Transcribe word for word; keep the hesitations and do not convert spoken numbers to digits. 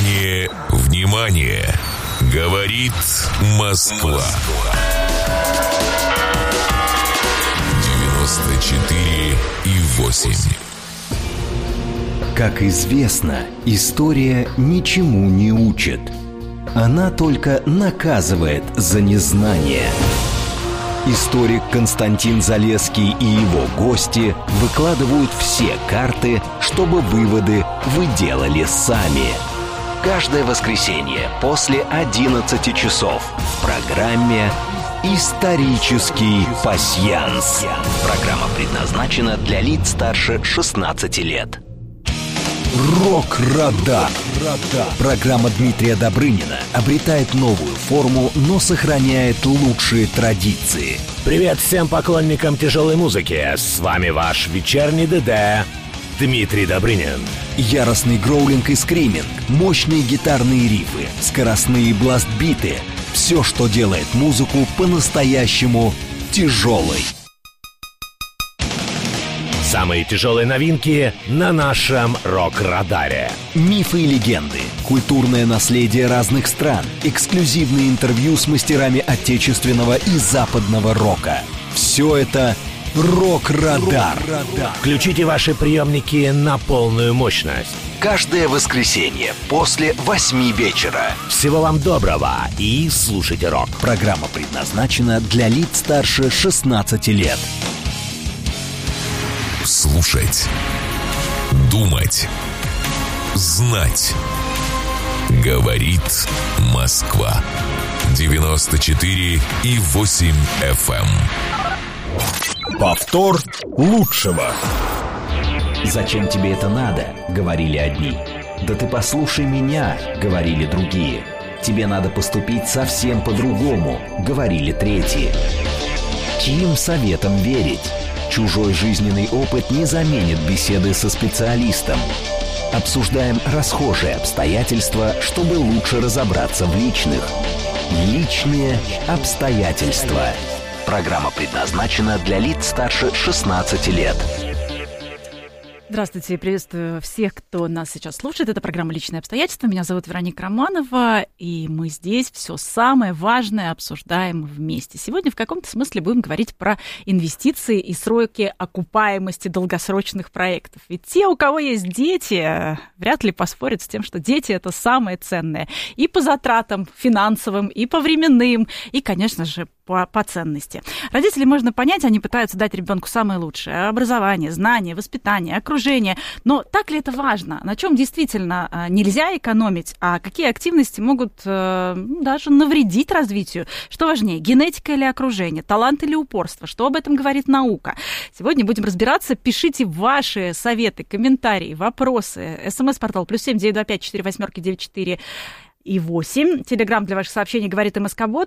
Внимание, внимание! Говорит Москва. девяносто четыре и восемь. Как известно, история ничему не учит. Она только наказывает за незнание. Историк Константин Залесский и его гости выкладывают все карты, чтобы выводы вы делали сами. Каждое воскресенье после одиннадцати часов в программе «Исторический пасьянс». Программа предназначена для лиц старше шестнадцати лет. Рок-радар. Программа Дмитрия Добрынина обретает новую форму, но сохраняет лучшие традиции. Привет всем поклонникам тяжелой музыки. С вами ваш вечерний ДД Дмитрий Добрынин. Яростный гроулинг и скриминг, мощные гитарные рифы, скоростные бластбиты. Все, что делает музыку по-настоящему тяжелой. Самые тяжелые новинки на нашем рок-радаре. Мифы и легенды, культурное наследие разных стран, эксклюзивные интервью с мастерами отечественного и западного рока. Все это «Рок-радар». Включите ваши приемники на полную мощность. Каждое воскресенье после восьми вечера. Всего вам доброго и слушайте рок. Программа предназначена для лиц старше шестнадцати лет. Слушать, думать, знать. Говорит Москва. девяносто четыре и восемь эф эм. Повтор лучшего. «Зачем тебе это надо?» — говорили одни. «Да ты послушай меня!» — говорили другие. «Тебе надо поступить совсем по-другому!» — говорили третьи. Чьим советам верить? Чужой жизненный опыт не заменит беседы со специалистом. Обсуждаем расхожие обстоятельства, чтобы лучше разобраться в личных. Личные обстоятельства. Программа предназначена для лиц старше шестнадцати лет. Здравствуйте, приветствую всех, кто нас сейчас слушает. Это программа «Личные обстоятельства». Меня зовут Вероника Романова, и мы здесь все самое важное обсуждаем вместе. Сегодня в каком-то смысле будем говорить про инвестиции и сроки окупаемости долгосрочных проектов. Ведь те, у кого есть дети, вряд ли поспорят с тем, что дети – это самое ценное. И по затратам финансовым, и по временным, и, конечно же, по, по ценности. Родителей можно понять, они пытаются дать ребенку самое лучшее: образование, знания, воспитание, окружение. Но так ли это важно? На чем действительно нельзя экономить? А какие активности могут э, даже навредить развитию? Что важнее, генетика или окружение, талант или упорство? Что об этом говорит наука? Сегодня будем разбираться. Пишите ваши советы, комментарии, вопросы. СМС-портал плюс семь девять два пять четыре восемь девять четыре и восемь. Телеграм для ваших сообщений говорит МСК-бот.